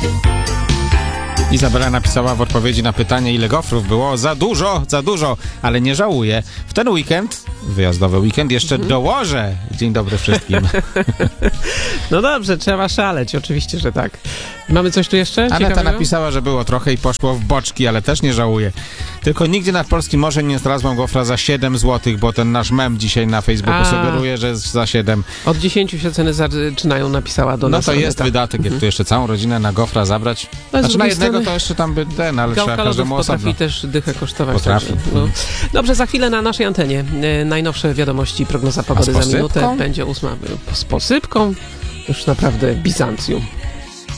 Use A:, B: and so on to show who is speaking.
A: Izabela napisała w odpowiedzi na pytanie, ile gofrów było. Za dużo, ale nie żałuję. W ten weekend, wyjazdowy weekend, jeszcze dołożę. Dzień dobry wszystkim.
B: No dobrze, trzeba szaleć, oczywiście, że tak. Mamy coś tu jeszcze
A: Aneta
B: ciekawego?
A: napisała, że było trochę i poszło w boczki, ale też nie żałuję. Tylko nigdzie nad polskim morzem nie znalazłam gofra za 7 zł, bo ten nasz mem dzisiaj na Facebooku sugeruje, że jest za 7.
B: Od 10 się ceny zaczynają, napisała do
A: No
B: nas.
A: to jest wydatek, jak tu jeszcze całą rodzinę na gofra zabrać.
B: No, z
A: Znaczy na
B: drugiej
A: jednego
B: strony
A: to jeszcze tam by ten, ale trzeba
B: gałka lodów
A: każdemu
B: potrafi
A: osobno.
B: też dychę kosztować.
A: Potrafi.
B: Także, no. Dobrze, za chwilę na naszej antenie najnowsze wiadomości, prognoza pogody za minutę.
A: posypką?
B: Będzie 8 z posypką. Już naprawdę Bizancjum.